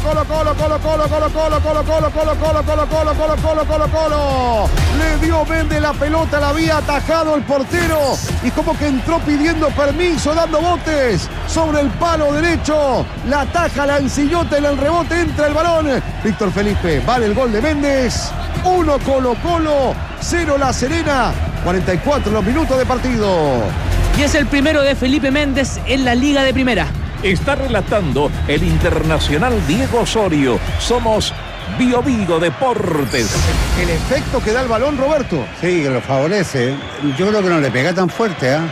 Le dio Méndez la pelota, la había atajado el portero y como que entró pidiendo permiso, dando botes sobre el palo derecho. La ataja, la ensillota en el rebote, entra el balón. Víctor Felipe, vale el gol de Méndez. 1 Colo-Colo, 0 La Serena. 44 los minutos de partido. Y es el primero de Felipe Méndez en la Liga de Primera. Está relatando el internacional Diego Osorio. Somos Bio Bio Deportes. El efecto que da el balón, Roberto. Sí, que lo favorece. Yo creo que no le pega tan fuerte, ¿eh?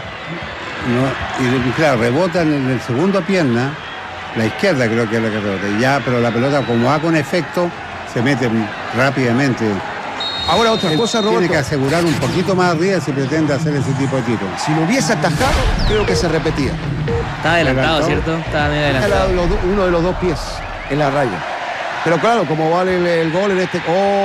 No, y claro, rebota en el segundo pierna, la izquierda creo que es la que rebota. Ya, pero la pelota, como va con efecto, se mete rápidamente. Ahora otra cosa, Roberto. Tiene que asegurar un poquito más arriba si pretende hacer ese tipo de tiro. Si lo hubiese atajado, creo que se repetía. Está adelantado, ¿cierto? Está medio adelantado. Uno de los dos pies en la raya. Pero claro, como vale el gol en este...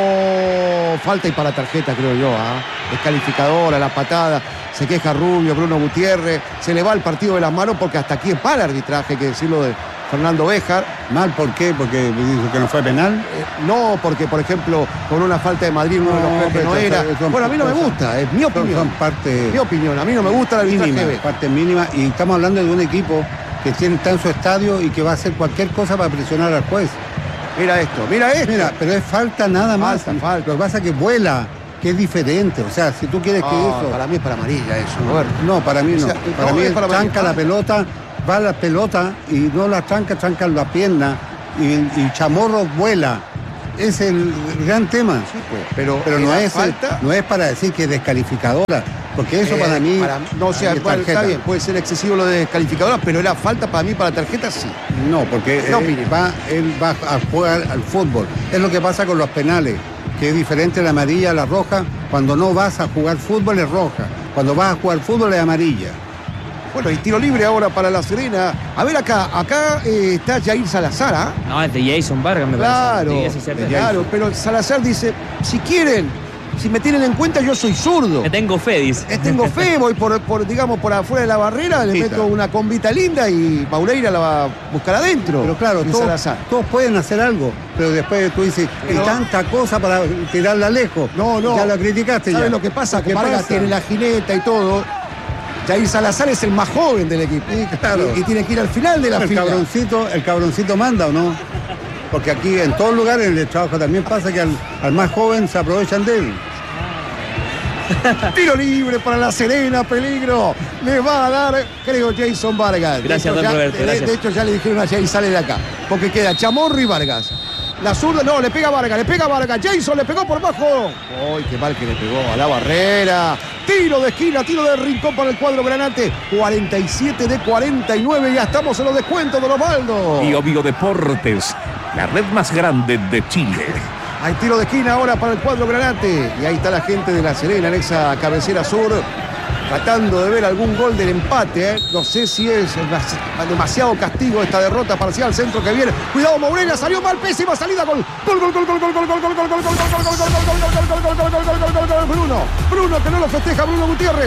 falta y para tarjeta, creo yo. Descalificadora, la patada. Se queja Rubio, Bruno Gutiérrez. Se le va el partido de las manos porque hasta aquí es para el arbitraje, hay que decirlo de Fernando Béjar. ¿Mal por qué? ¿Porque dijo que no fue penal? No, porque, por ejemplo, con una falta de Madrid uno de los jueces no era. Bueno, a mí no me gusta, es mi opinión. Son parte... Mi opinión, a mí no me gusta el arbitraje. Mínima, parte mínima. Y estamos hablando de un equipo que está en su estadio y que va a hacer cualquier cosa para presionar al juez. Mira esto. Mira, pero es falta nada más. Falta. Lo que pasa es que vuela, que es diferente. O sea, si tú quieres que eso... Para mí es para amarilla eso, Roberto. No, para mí no. O sea, para mí es tranca la pelota, va la pelota y no la tranca la pierna y Chamorro vuela. Es el gran tema. Sí, pero no es para decir que es descalificadora. Porque eso para mí... está bien, puede ser excesivo lo de descalificadora, pero era falta para mí, para tarjeta, sí. No, porque él va a jugar al fútbol. Es lo que pasa con los penales, que es diferente la amarilla a la roja. Cuando no vas a jugar fútbol es roja. Cuando vas a jugar fútbol es amarilla. Bueno, y tiro libre ahora para La Serena. A ver acá está Jair Salazar, ¿ah? No, es de Jason Vargas, me parece. Claro, pero Salazar dice, si quieren... Si me tienen en cuenta, yo soy zurdo. Me tengo fe, dice. Tengo fe, voy por afuera de la barrera, le meto una combita linda y Maureira la va a buscar adentro. Pero claro, todos pueden hacer algo, pero después tú dices, hay tanta cosa para tirarla lejos. No. Ya la criticaste. ¿Sabes lo que pasa? Que Vargas tiene la jineta y todo. Jair Salazar es el más joven del equipo. Sí, claro. Y tiene que ir al final de la fila. El cabroncito manda, ¿o no? Porque aquí en todos lugares en el trabajo también pasa que al más joven se aprovechan de él. Tiro libre para La Serena, peligro. Le va a dar, creo, Jason Vargas. Gracias, don Roberto. Gracias. De hecho, ya le dijeron a Jay, sale de acá. Porque queda Chamorro y Vargas. La zurda, no, le pega Vargas. Jason le pegó por bajo. ¡Ay, qué mal que le pegó a la barrera! Tiro de esquina, tiro de rincón para el cuadro granate. 47 de 49. Ya estamos en los descuentos, don Osvaldo. Bio Bio Deportes, la red más grande de Chile. Hay tiro de esquina ahora para el cuadro granate. Y ahí está la gente de La Serena en esa cabecera sur, tratando de ver algún gol del empate. No sé si es demasiado castigo esta derrota parcial. Centro que viene. Cuidado, Maureira, salió mal, pésima salida. Gol. Bruno que no lo festeja, Bruno Gutiérrez.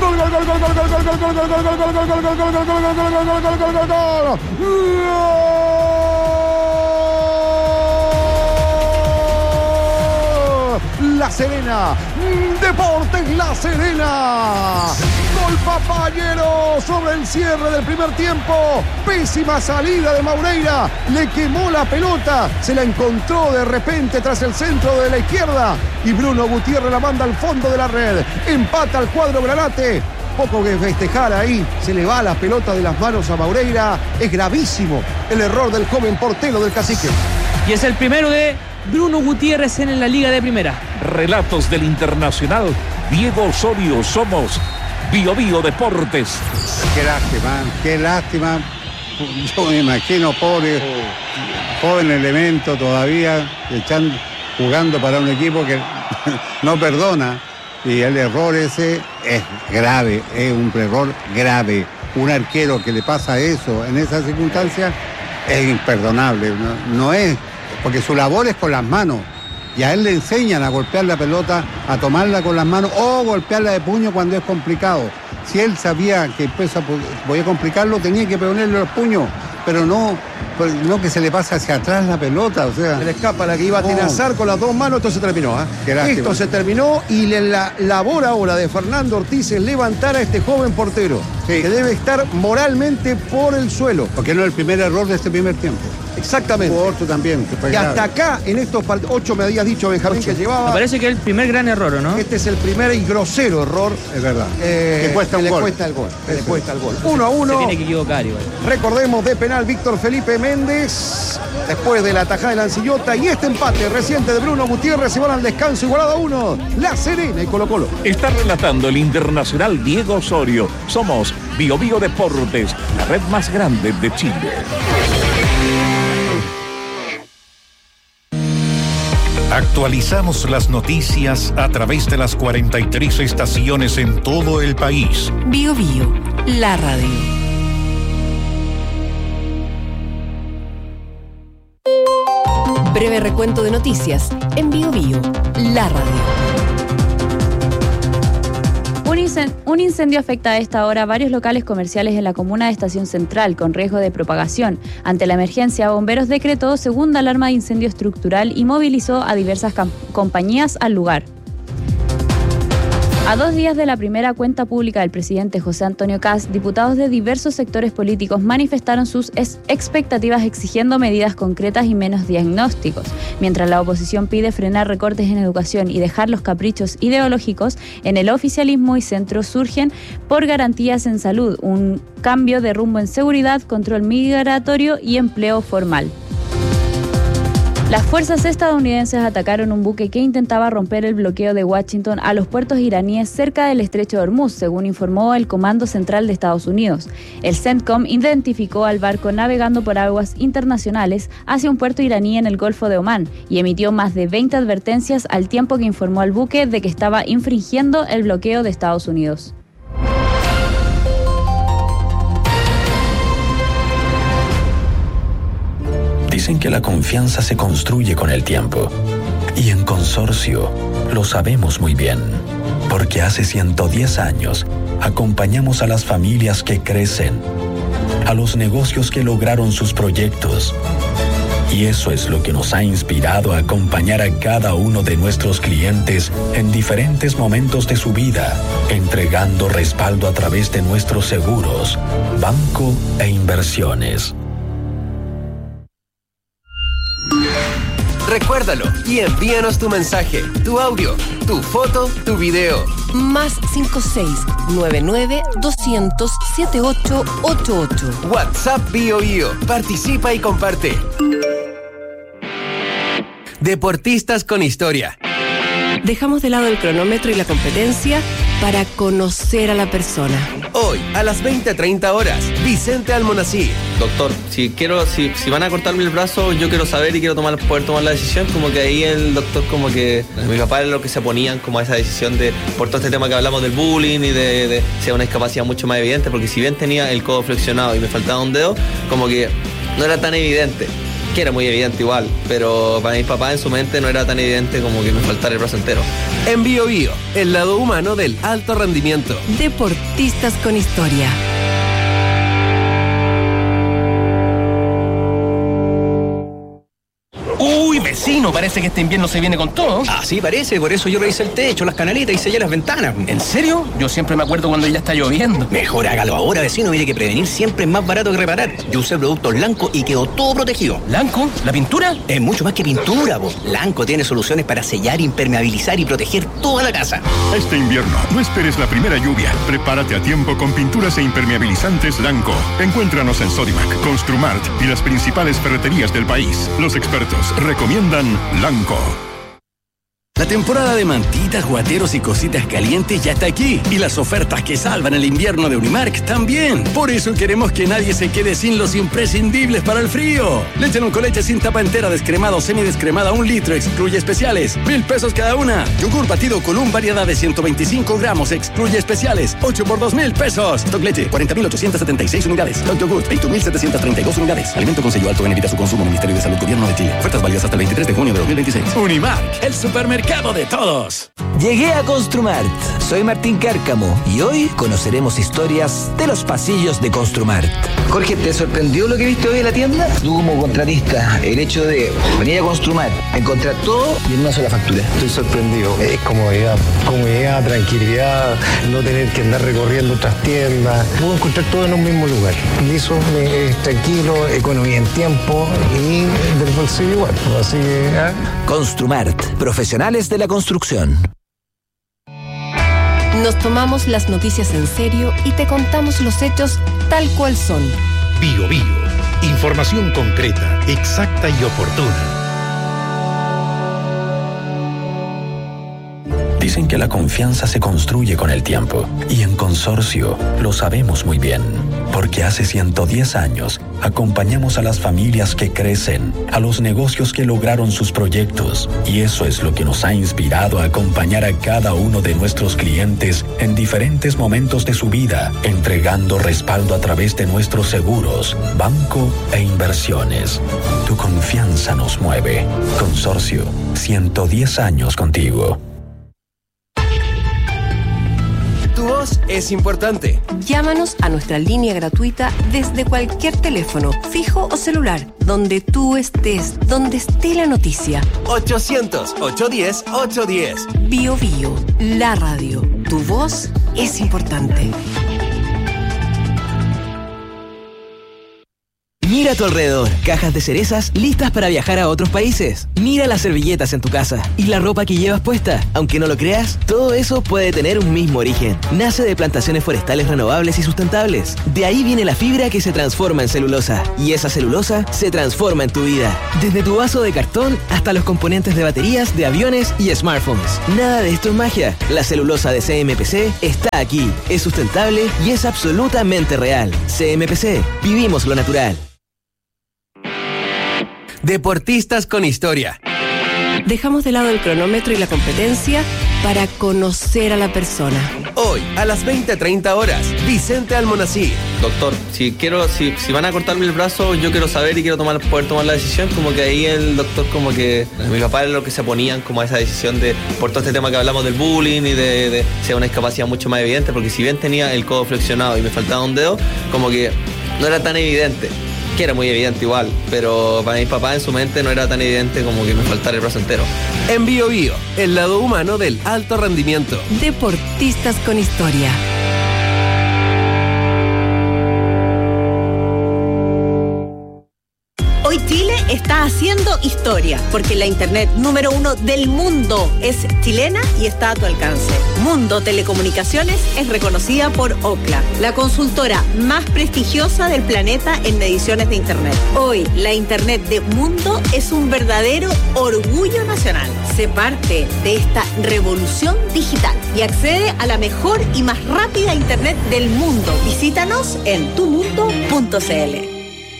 La Serena, Deportes La Serena. Gol Papayero sobre el cierre del primer tiempo. Pésima salida de Maureira. Le quemó la pelota. Se la encontró de repente tras el centro de la izquierda. Y Bruno Gutiérrez la manda al fondo de la red. Empata al cuadro granate. Poco que festejar ahí. Se le va la pelota de las manos a Maureira. Es gravísimo el error del joven portero del Cacique. Y es el primero de Bruno Gutiérrez en la Liga de Primera. Relatos del internacional Diego Osorio. Somos Bio Bio Deportes. Qué lástima. Yo me imagino, pobre joven elemento todavía, jugando para un equipo que no perdona. Y el error ese es grave, es un error grave. Un arquero que le pasa eso en esas circunstancias es imperdonable. No es, porque su labor es con las manos. Y a él le enseñan a golpear la pelota, a tomarla con las manos o golpearla de puño cuando es complicado. Si él sabía que podía complicarlo, tenía que ponerle los puños. pero no que se le pase hacia atrás la pelota, o sea. Se le escapa la que iba a atenazar con las dos manos, esto se terminó. Esto se terminó y la labor ahora de Fernando Ortiz es levantar a este joven portero, que debe estar moralmente por el suelo. Porque no es el primer error de este primer tiempo. Exactamente. Porto también. Y hasta acá, en estos 8 me habías dicho, Benjamín, que llevaba. Me parece que es el primer gran error, ¿o no? Este es el primer y grosero error. Es verdad. Que cuesta un gol. Le cuesta el gol. 1-1. Se tiene que equivocar igual. Recordemos, de penal Víctor Felipe Méndez, después de la tajada de Lancillota, y este empate reciente de Bruno Gutiérrez, se van al descanso igualado a 1. La Serena y Colo-Colo. Está relatando el internacional Diego Osorio. Somos Bio Bio Deportes, la red más grande de Chile. Actualizamos las noticias a través de las 43 estaciones en todo el país. Bio Bio, la radio. Breve recuento de noticias en Bio Bio, la radio. Un incendio afecta a esta hora varios locales comerciales en la comuna de Estación Central con riesgo de propagación. Ante la emergencia, Bomberos decretó segunda alarma de incendio estructural y movilizó a diversas compañías al lugar. A 2 días de la primera cuenta pública del presidente José Antonio Kast, diputados de diversos sectores políticos manifestaron sus expectativas exigiendo medidas concretas y menos diagnósticos. Mientras la oposición pide frenar recortes en educación y dejar los caprichos ideológicos, en el oficialismo y centro surgen por garantías en salud, un cambio de rumbo en seguridad, control migratorio y empleo formal. Las fuerzas estadounidenses atacaron un buque que intentaba romper el bloqueo de Washington a los puertos iraníes cerca del estrecho de Hormuz, según informó el Comando Central de Estados Unidos. El CENTCOM identificó al barco navegando por aguas internacionales hacia un puerto iraní en el Golfo de Omán y emitió más de 20 advertencias al tiempo que informó al buque de que estaba infringiendo el bloqueo de Estados Unidos. Dicen que la confianza se construye con el tiempo. Y en Consorcio lo sabemos muy bien. Porque hace 110 años acompañamos a las familias que crecen, a los negocios que lograron sus proyectos. Y eso es lo que nos ha inspirado a acompañar a cada uno de nuestros clientes en diferentes momentos de su vida, entregando respaldo a través de nuestros seguros, banco e inversiones. Recuérdalo y envíanos tu mensaje, tu audio, tu foto, tu video. Más 56-99-200-7888. WhatsApp Bio Bio. Participa y comparte. Deportistas con historia. Dejamos de lado el cronómetro y la competencia para conocer a la persona. Hoy, a las 20:30 horas, Vicente Almonacid. Doctor, si van a cortarme el brazo, yo quiero saber y quiero poder tomar la decisión. Como que ahí el doctor, como que mi papá era lo que se oponían como a esa decisión por todo este tema que hablamos del bullying y de ser una discapacidad mucho más evidente, porque si bien tenía el codo flexionado y me faltaba un dedo, como que no era tan evidente. Que era muy evidente igual, pero para mi papá en su mente no era tan evidente como que me faltara el brazo entero. En Bio Bio, el lado humano del alto rendimiento. Deportistas con historia. Uy, vecino, parece que este invierno se viene con todo. Ah, sí, parece, por eso yo revisé el techo, las canaletas y sellé las ventanas. ¿En serio? Yo siempre me acuerdo cuando ya está lloviendo. Mejor hágalo ahora, vecino, mire que prevenir siempre es más barato que reparar. Yo usé productos Lanco y quedó todo protegido. ¿Lanco? ¿La pintura? Es mucho más que pintura, po. Lanco tiene soluciones para sellar, impermeabilizar y proteger toda la casa. Este invierno, no esperes la primera lluvia. Prepárate a tiempo con pinturas e impermeabilizantes Lanco. Encuéntranos en Sodimac, Construmart y las principales ferreterías del país. Los expertos recomiendan Lanco. La temporada de mantitas, guateros y cositas calientes ya está aquí. Y las ofertas que salvan el invierno de Unimark también. Por eso queremos que nadie se quede sin los imprescindibles para el frío. Leche Noncoleche sin tapa entera, descremada o semidescremada, 1 litro, excluye especiales. 1,000 pesos cada una. Yogur batido Column, variedad de 125 gramos, excluye especiales. 8 por 2,000 pesos. Stock Leche, 40,876 unidades. Stock Yogurt, 21,732 unidades. Alimento con sello alto en evita su consumo. Ministerio de Salud, Gobierno de Chile. Ofertas válidas hasta el 23 de junio de 2026. Unimark, el supermercado supermercado de todos. Llegué a Construmart. Soy Martín Cárcamo y hoy conoceremos historias de los pasillos de Construmart. Jorge, ¿te sorprendió lo que viste hoy en la tienda? Tú como contratista, el hecho de venir a Construmart, encontrar todo y en una sola factura. Estoy sorprendido. Es comodidad, tranquilidad, no tener que andar recorriendo otras tiendas. Puedo encontrar todo en un mismo lugar. Y eso es tranquilo, economía en tiempo y del bolsillo igual. Así que... Construmart, profesionales de la construcción. Nos tomamos las noticias en serio y te contamos los hechos tal cual son. Bio Bio. Información concreta, exacta y oportuna. Dicen que la confianza se construye con el tiempo y en Consorcio lo sabemos muy bien, porque hace 110 años acompañamos a las familias que crecen, a los negocios que lograron sus proyectos y eso es lo que nos ha inspirado a acompañar a cada uno de nuestros clientes en diferentes momentos de su vida, entregando respaldo a través de nuestros seguros, banco e inversiones. Tu confianza nos mueve. Consorcio, 110 años contigo. Tu voz es importante. Llámanos a nuestra línea gratuita desde cualquier teléfono, fijo o celular, donde tú estés, donde esté la noticia. 800-810-810. Bio Bio, la radio. Tu voz es importante. Mira a tu alrededor, cajas de cerezas listas para viajar a otros países. Mira las servilletas en tu casa y la ropa que llevas puesta. Aunque no lo creas, todo eso puede tener un mismo origen. Nace de plantaciones forestales renovables y sustentables. De ahí viene la fibra que se transforma en celulosa. Y esa celulosa se transforma en tu vida. Desde tu vaso de cartón hasta los componentes de baterías, de aviones y smartphones. Nada de esto es magia. La celulosa de CMPC está aquí. Es sustentable y es absolutamente real. CMPC. Vivimos lo natural. Deportistas con historia. Dejamos de lado el cronómetro y la competencia para conocer a la persona. Hoy, a las 20:30 horas, Vicente Almonacid. Doctor, si van a cortarme el brazo, yo quiero saber y quiero poder tomar la decisión. Como que ahí el doctor, como que mi papá era lo que se oponían como a esa decisión de, por todo este tema que hablamos del bullying y de ser una discapacidad mucho más evidente, porque si bien tenía el codo flexionado y me faltaba un dedo, como que no era tan evidente. Que era muy evidente igual, pero para mi papá en su mente no era tan evidente como que me faltara el brazo entero. En Bio Bio, el lado humano del alto rendimiento. Deportistas con historia. Hoy Chile está haciendo historia, porque la internet número 1 del mundo es chilena y está a tu alcance. Mundo Telecomunicaciones es reconocida por Ookla, la consultora más prestigiosa del planeta en mediciones de internet. Hoy, la internet de Mundo es un verdadero orgullo nacional. Sé parte de esta revolución digital y accede a la mejor y más rápida internet del mundo. Visítanos en tumundo.cl.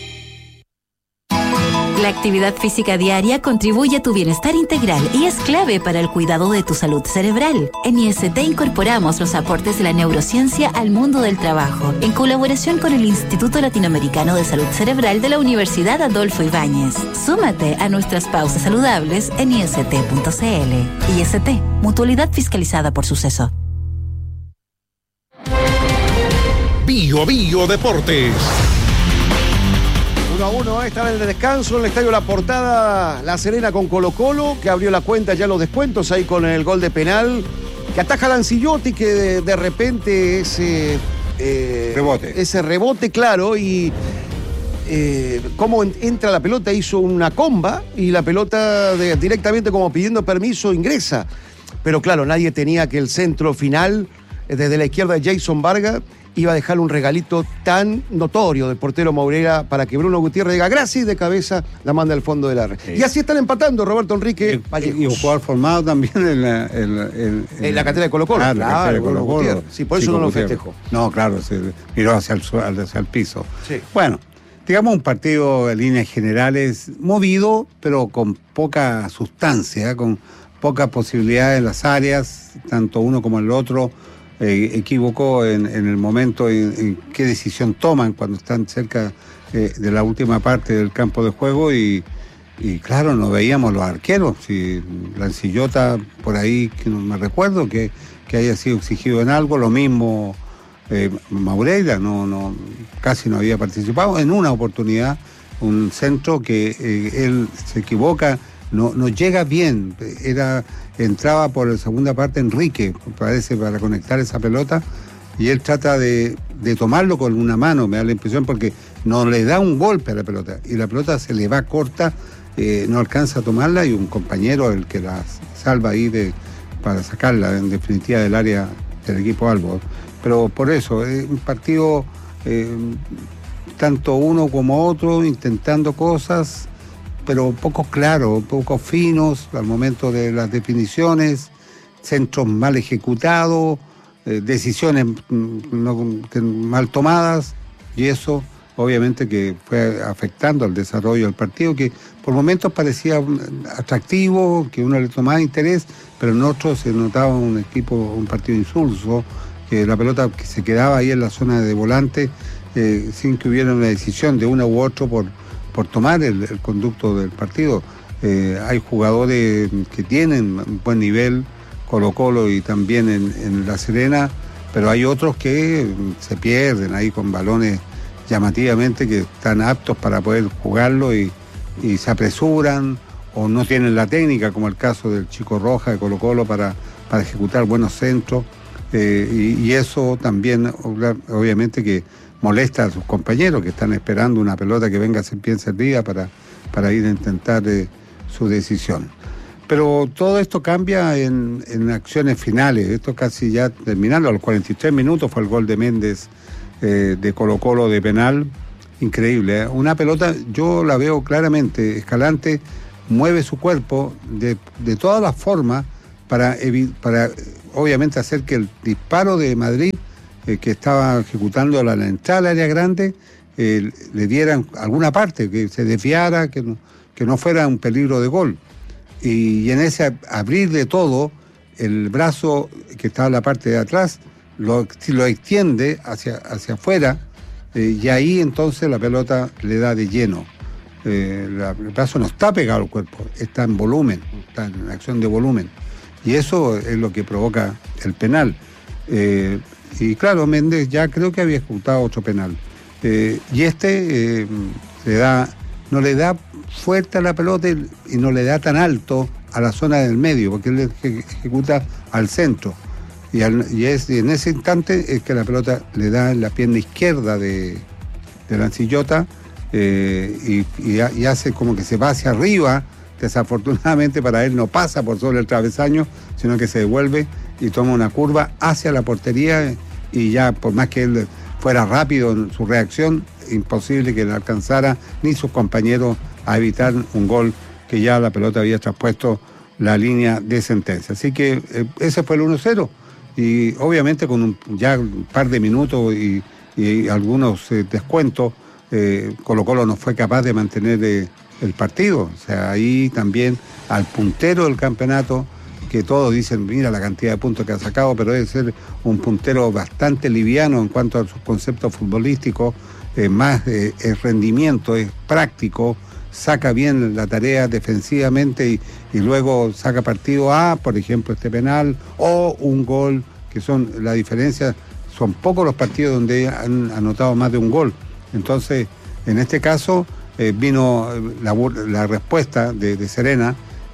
La actividad física diaria contribuye a tu bienestar integral y es clave para el cuidado de tu salud cerebral. En IST incorporamos los aportes de la neurociencia al mundo del trabajo, en colaboración con el Instituto Latinoamericano de Salud Cerebral de la Universidad Adolfo Ibáñez. Súmate a nuestras pausas saludables en IST.cl. IST, mutualidad fiscalizada por Suceso. Bio Bio Deportes. 1-1 esta vez de descanso en el Estadio La Portada, La Serena con Colo-Colo, que abrió la cuenta ya los descuentos ahí con el gol de penal, que ataja Lancillotti, que de repente ese rebote, claro, y cómo entra la pelota, hizo una comba y la pelota directamente como pidiendo permiso ingresa. Pero claro, nadie tenía que el centro final, desde la izquierda de Jason Vargas, iba a dejar un regalito tan notorio del portero Moreira para que Bruno Gutiérrez diga gracias, de cabeza la manda al fondo de la red. Sí. Y así están empatando Roberto Enrique y un jugador formado también en la cantera de Colo-Colo. Claro, la cantera de Colo-Colo. Sí, por eso no lo festejó. No, claro, se miró hacia el piso. Sí. Bueno, digamos un partido en líneas generales movido, pero con poca sustancia, con pocas posibilidades en las áreas, tanto uno como el otro. Equivocó en el momento en qué decisión toman cuando están cerca de la última parte del campo de juego y Y claro, no veíamos los arqueros. Si Lancillota, por ahí, que no me recuerdo que haya sido exigido en algo, lo mismo Maureira, casi no había participado. En una oportunidad, un centro que él se equivoca, no llega bien. Entraba por la segunda parte Enrique, parece, para conectar esa pelota, y él trata de tomarlo con una mano, me da la impresión, porque no le da un golpe a la pelota, y la pelota se le va corta, no alcanza a tomarla, y un compañero el que la salva ahí para sacarla en definitiva del área del equipo Albo. Pero por eso, un partido tanto uno como otro intentando cosas, pero poco claros, poco finos al momento de las definiciones, centros mal ejecutados, decisiones mal tomadas, y eso obviamente que fue afectando al desarrollo del partido, que por momentos parecía atractivo, que uno le tomaba interés, pero en otros se notaba un partido insulso, que la pelota que se quedaba ahí en la zona de volante, sin que hubiera una decisión de uno u otro por tomar el conducto del partido. Hay jugadores que tienen un buen nivel, Colo-Colo y también en La Serena, pero hay otros que se pierden ahí con balones llamativamente que están aptos para poder jugarlo y se apresuran o no tienen la técnica, como el caso del Chico Roja de Colo-Colo para ejecutar buenos centros, y eso también obviamente que molesta a sus compañeros que están esperando una pelota que venga bien servida para ir a intentar su decisión. Pero todo esto cambia en acciones finales. Esto casi ya terminando, a los 43 minutos fue el gol de Méndez de Colo-Colo de penal. Increíble, ¿eh? Una pelota, yo la veo claramente, Escalante mueve su cuerpo de todas las formas para obviamente hacer que el disparo de Madrid, que estaba ejecutando la entrada al área grande, le dieran alguna parte, que se desviara, que no fuera un peligro de gol. Y en ese abrir de todo, el brazo que estaba en la parte de atrás lo extiende hacia afuera, y ahí entonces la pelota le da de lleno. El brazo no está pegado al cuerpo, está en volumen, está en acción de volumen. Y eso es lo que provoca el penal. Y claro, Méndez ya creo que había ejecutado otro penal. Y no le da fuerte a la pelota y no le da tan alto a la zona del medio, porque él ejecuta al centro. Y en ese instante es que la pelota le da en la pierna izquierda de Lancillota, y hace como que se va hacia arriba. Desafortunadamente para él no pasa por sobre el travesaño, sino que se devuelve y toma una curva hacia la portería, y ya por más que él fuera rápido en su reacción, imposible que le alcanzara ni sus compañeros a evitar un gol que ya la pelota había traspuesto la línea de sentencia. Así que ese fue el 1-0, y obviamente con ya un par de minutos y algunos descuentos, Colo-Colo no fue capaz de mantener el partido. O sea, ahí también al puntero del campeonato, que todos dicen, mira la cantidad de puntos que ha sacado, pero debe ser un puntero bastante liviano en cuanto a sus conceptos futbolísticos, más es rendimiento, es práctico, saca bien la tarea defensivamente y luego saca partido a, por ejemplo, este penal o un gol, que son la diferencia. Son pocos los partidos donde han anotado más de un gol. Entonces, en este caso, vino la respuesta de Serena,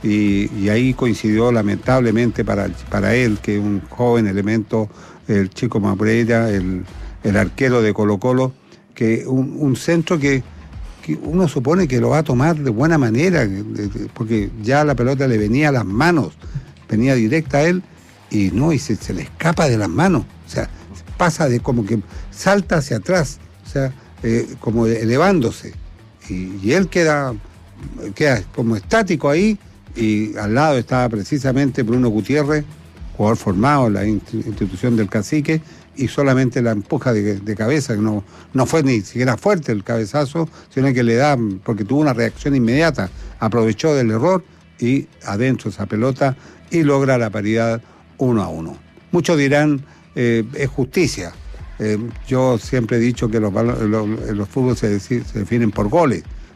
y ahí coincidió lamentablemente para él, que es un joven elemento, el chico Maureira, el arquero de Colo-Colo, que un centro que uno supone que lo va a tomar de buena manera, porque ya la pelota le venía a las manos, venía directa a él, y se le escapa de las manos. O sea, pasa de como que salta hacia atrás, o sea, como elevándose. Y él queda como estático ahí, y al lado estaba precisamente Bruno Gutiérrez, jugador formado en la institución del Cacique, y solamente la empuja de cabeza, que no fue ni siquiera fuerte el cabezazo, sino que le da, porque tuvo una reacción inmediata, aprovechó del error y adentro esa pelota y logra la paridad 1-1. Muchos dirán, es justicia. Yo siempre he dicho que los fútbol se definen por goles.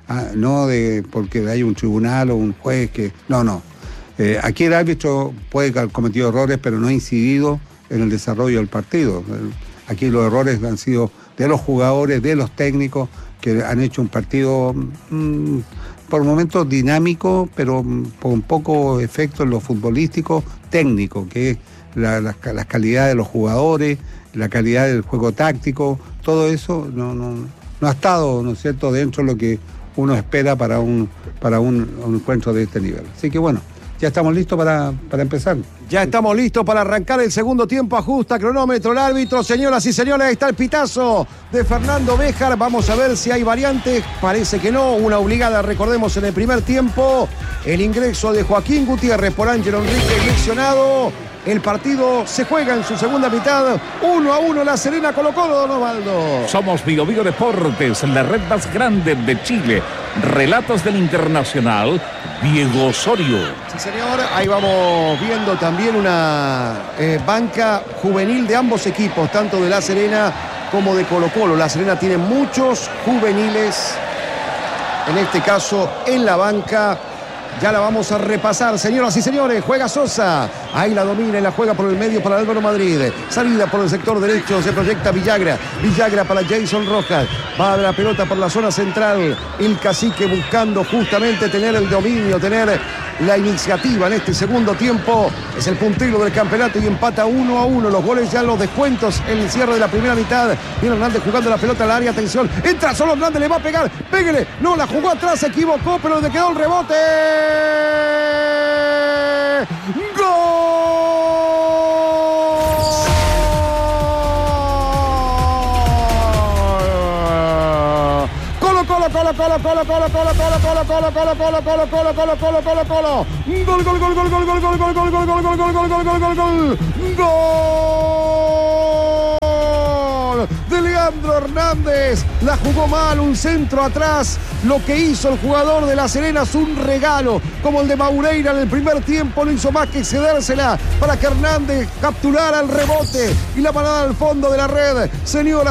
porque hay un tribunal o un juez que... No. Aquí el árbitro puede haber cometido errores, pero no ha incidido en el desarrollo del partido. Aquí los errores han sido de los jugadores, de los técnicos, que han hecho un partido por momentos dinámico, pero con poco efecto en lo futbolístico técnico, que es la calidad de los jugadores, la calidad del juego táctico, todo eso no ha estado, ¿no es cierto?, dentro de lo que uno espera para un encuentro de este nivel. Así que bueno, ya estamos listos para empezar. Ya estamos listos para arrancar el segundo tiempo. Ajusta cronómetro el árbitro. Señoras y señores, ahí está el pitazo de Fernando Béjar. Vamos a ver si hay variantes. Parece que no. Una obligada, recordemos, en el primer tiempo. El ingreso de Joaquín Gutiérrez por Ángelo Enrique, lesionado. El partido se juega en su segunda mitad. 1-1 La Serena Colo-Colo, don Osvaldo. Somos Vigo Deportes, la red más grande de Chile. Relatos del Internacional, Diego Osorio. Sí, señor. Ahí vamos viendo también una banca juvenil de ambos equipos, tanto de La Serena como de Colo-Colo. La Serena tiene muchos juveniles, en este caso en la banca. Ya la vamos a repasar, señoras y señores. Juega Sosa. Ahí la domina y la juega por el medio para Álvaro Madrid. Salida por el sector derecho. Se proyecta Villagra. Villagra para Jason Rojas. Va a la pelota por la zona central. El Cacique buscando justamente tener el dominio, tener la iniciativa en este segundo tiempo. Es el puntero del campeonato y empata 1-1. Los goles ya en los descuentos en el cierre de la primera mitad. Viene Hernández jugando la pelota al área. Atención. Entra solo Hernández. Le va a pegar. Péguele. No, la jugó atrás. Se equivocó, pero le quedó el rebote. ¡Gol! De Leandro Hernández, la jugó mal, un centro atrás. Lo que hizo el jugador de La Serena es un regalo, como el de Maureira en el primer tiempo. No hizo más que cedérsela para que Hernández capturara el rebote y la parada al fondo de la red. Señora